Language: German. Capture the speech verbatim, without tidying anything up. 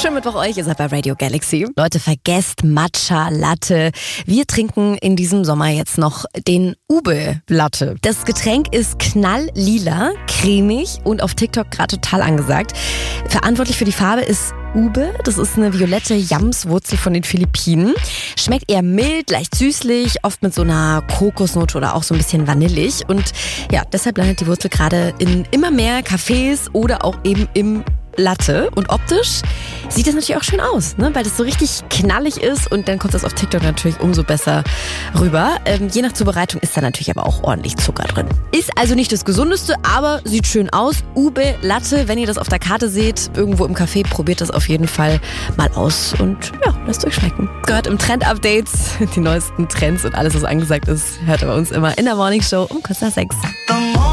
Schönen Mittwoch euch, ihr seid bei Radio Galaxy. Leute, vergesst Matcha Latte. Wir trinken in diesem Sommer jetzt noch den Ube Latte. Das Getränk ist knalllila, cremig und auf TikTok gerade total angesagt. Verantwortlich für die Farbe ist Ube, das ist eine violette Yamswurzel von den Philippinen. Schmeckt eher mild, leicht süßlich, oft mit so einer Kokosnote oder auch so ein bisschen vanillig. Und ja, deshalb landet die Wurzel gerade in immer mehr Cafés oder auch eben im Latte. Und optisch sieht das natürlich auch schön aus, ne? Weil das so richtig knallig ist und dann kommt das auf TikTok natürlich umso besser rüber. Ähm, je nach Zubereitung ist da natürlich aber auch ordentlich Zucker drin. Ist also nicht das Gesundeste, aber sieht schön aus. Ube Latte, wenn ihr das auf der Karte seht, irgendwo im Café, probiert das auf jeden Fall mal aus und ja, lasst euch schmecken. Gehört im Trend-Updates, die neuesten Trends und alles, was angesagt ist, hört ihr bei uns immer in der Morning Show um kurz nach sechs.